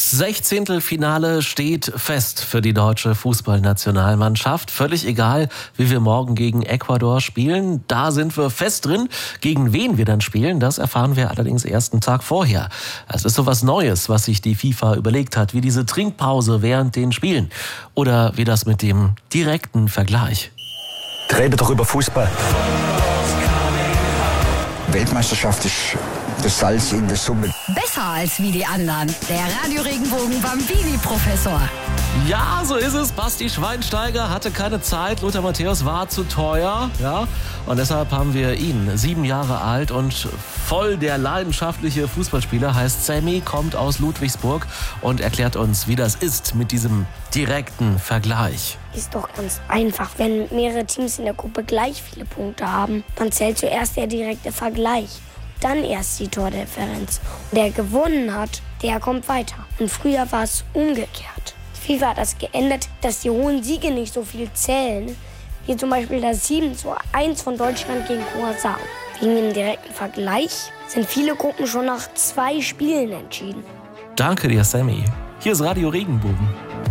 Sechzehntelfinale steht fest für die deutsche Fußballnationalmannschaft. Völlig egal, wie wir morgen gegen Ecuador spielen. Da sind wir fest drin. Gegen wen wir dann spielen, das erfahren wir allerdings erst einen Tag vorher. Es ist so was Neues, was sich die FIFA überlegt hat, wie diese Trinkpause während den Spielen. Oder wie das mit dem direkten Vergleich. Rede doch über Fußball. Weltmeisterschaft ist das Salz in der Suppe. Besser als wie die anderen. Der Radio Regenbogen Bambini-Professor. Ja, so ist es. Basti Schweinsteiger hatte keine Zeit. Lothar Matthäus war zu teuer. Ja? Und deshalb haben wir ihn, 7 Jahre alt und voll der leidenschaftliche Fußballspieler, heißt Sammy, kommt aus Ludwigsburg und erklärt uns, wie das ist mit diesem direkten Vergleich. Ist doch ganz einfach. Wenn mehrere Teams in der Gruppe gleich viele Punkte haben, dann zählt zuerst der direkte Vergleich. Dann erst die Tordifferenz. Und der gewonnen hat, der kommt weiter. Und früher war es umgekehrt. FIFA hat das geändert, dass die hohen Siege nicht so viel zählen, wie zum Beispiel das 7:1 von Deutschland gegen Curacao. Wegen dem direkten Vergleich sind viele Gruppen schon nach 2 Spielen entschieden. Danke dir, Sammy. Hier ist Radio Regenbogen.